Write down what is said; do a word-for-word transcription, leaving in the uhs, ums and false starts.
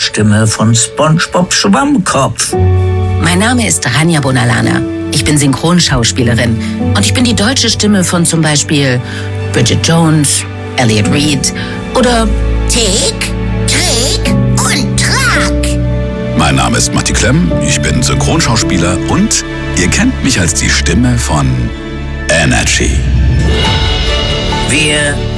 Stimme von SpongeBob Schwammkopf. Mein Name ist Rania Bonalana. Ich bin Synchronschauspielerin und ich bin die deutsche Stimme von zum Beispiel Bridget Jones, Elliot Reed oder Tick, Trick und Track. Mein Name ist Matti Klemm, ich bin Synchronschauspieler und ihr kennt mich als die Stimme von Energy. Wir